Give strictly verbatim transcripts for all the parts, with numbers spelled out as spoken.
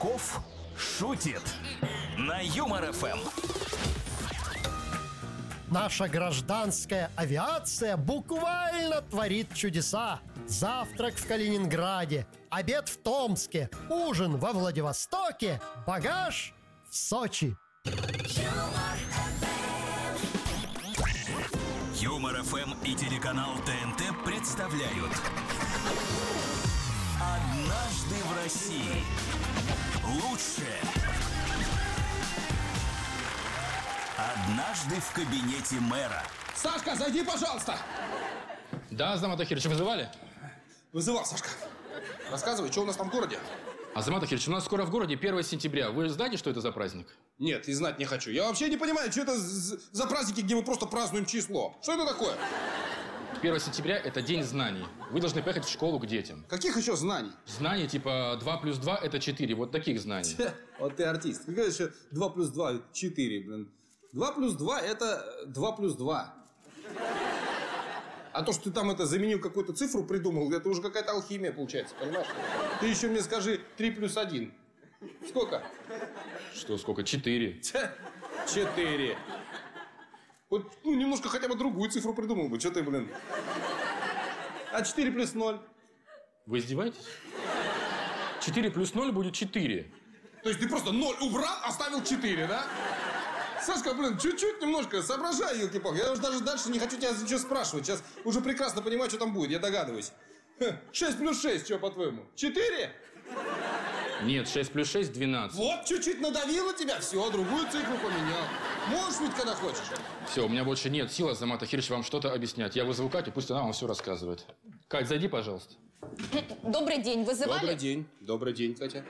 Качков шутит на Юмор ФМ. Наша гражданская авиация буквально творит чудеса. Завтрак в Калининграде, обед в Томске, ужин во Владивостоке, багаж в Сочи. Юмор ФМ и телеканал ТНТ представляют «Однажды в России». Лучшее. Однажды в кабинете мэра. Сашка, зайди, пожалуйста. Да, Азамат Ахирович, вызывали? Вызывал, Сашка. Рассказывай, что у нас там в городе? Азамат Ахирович, у нас скоро в городе первое сентября. Вы знаете, что это за праздник? Нет, и знать не хочу. Я вообще не понимаю, что это за праздники, где мы просто празднуем число. Что это такое? первое сентября – это день знаний. Вы должны поехать в школу к детям. Каких еще знаний? Знаний типа два плюс два – это четыре. Вот таких знаний. Вот ты артист. Какая еще два плюс два – четыре, блин. два плюс два – это два плюс два. А то, что ты там это заменил какую-то цифру, придумал, это уже какая-то алхимия получается, понимаешь? Ты еще мне скажи три плюс один. Сколько? Что, сколько? Четыре. Четыре. Вот, ну, немножко хотя бы другую цифру придумал бы. Что ты, блин? А четыре плюс ноль? Вы издеваетесь? четыре плюс ноль будет четыре. То есть ты просто ноль убрал, оставил четыре, да? Сашка, блин, чуть-чуть немножко соображай, елки-палки. Я уже даже дальше не хочу тебя ничего спрашивать. Сейчас уже прекрасно понимаю, что там будет, я догадываюсь. шесть плюс шесть, что, по-твоему? четыре? Нет, шесть плюс шесть – двенадцать. Вот, чуть-чуть надавило тебя, все, другую цифру поменял. Можешь ведь, когда хочешь. Все, у меня больше нет сил, Азамат Ахирович, вам что-то объяснять. Я вызову Катю, пусть она вам все рассказывает. Кать, зайди, пожалуйста. Добрый день, вызывали? Добрый день, добрый день, Катя.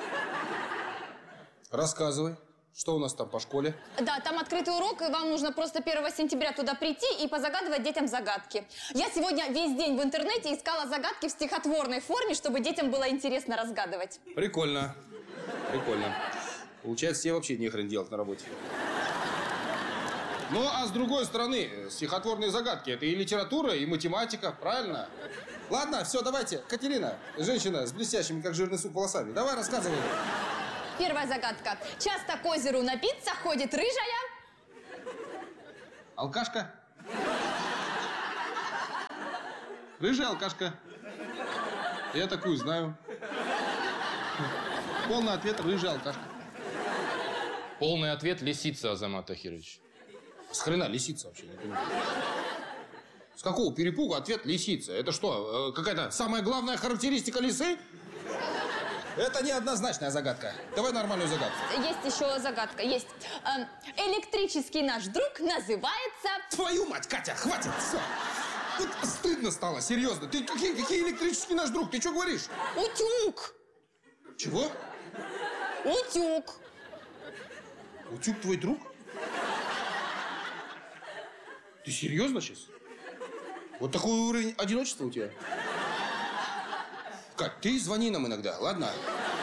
Рассказывай. Что у нас там по школе? Да, там открытый урок, и вам нужно просто первого сентября туда прийти и позагадывать детям загадки. Я сегодня весь день в интернете искала загадки в стихотворной форме, чтобы детям было интересно разгадывать. Прикольно. Прикольно. Получается, тебе вообще не хрен делать на работе. Ну, а с другой стороны, стихотворные загадки – это и литература, и математика, правильно? Ладно, все, давайте. Катерина, женщина с блестящими, как жирный суп, волосами. Давай, рассказывай. Первая загадка. Часто к озеру напиться ходит рыжая... Алкашка? Рыжая алкашка. Я такую знаю. Полный ответ – рыжая алкашка. Полный ответ – лисица, Азамат Ахирович. С хрена лисица вообще? Не понимаю. С какого перепугу ответ лисица? Это что, какая-то самая главная характеристика лисы? Это неоднозначная загадка. Давай нормальную загадку. Есть еще загадка, есть. Эм, электрический наш друг называется... Твою мать, Катя, хватит, все. Вот стыдно стало, серьезно. Ты какие, какие электрический наш друг? Ты что говоришь? Утюг. Чего? Утюг. Утюг твой друг? Ты серьезно сейчас? Вот такой уровень одиночества у тебя? Кать, ты звони нам иногда, ладно?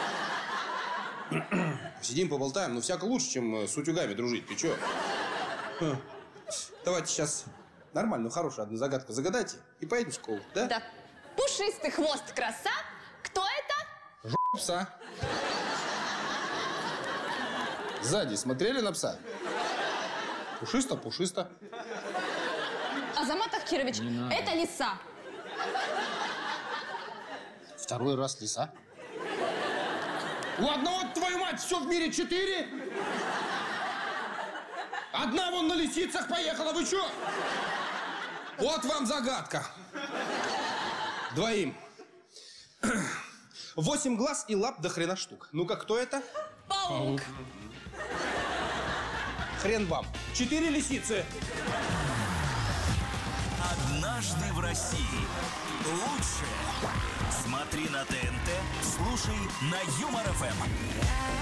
Сидим, поболтаем, но всяко лучше, чем с утюгами дружить. Ты чё? Давайте сейчас нормальную, хорошую одну загадку загадайте и поедем в школу, да? Да. Пушистый хвост краса. Кто это? Пса. Сзади смотрели на пса? Пушисто, пушисто. Азамат Ахирович, это лиса. Второй раз лиса. Ладно, вот твою мать, все в мире четыре. Одна вон на лисицах поехала, вы чё? Вот вам загадка. Двоим. Восемь глаз и лап до хрена штук. Ну-ка, кто это? Паук. Хрен вам. Четыре лисицы. «Однажды в России». Лучшее. Смотри на ТНТ, слушай на Юмор ФМ.